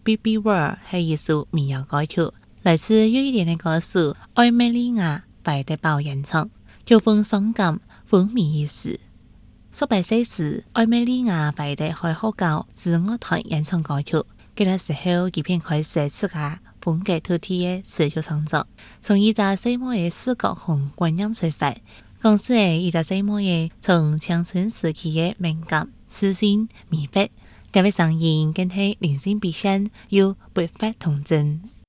Baby World 係一首民謠歌曲，來自瑞典嘅歌手艾美莉亞白德堡演唱，就風傷感，風靡一時。18歲時，艾美莉亞白德開學校自樂團演唱歌曲，嗰個時候佢便開始自家風格獨特嘅詞曲創作，從一隻細妹嘅視覺同觀念出發，講述係一隻細妹嘅從青春時期嘅敏感、自信、迷惑，特別上演更係人生必勝又不法童真。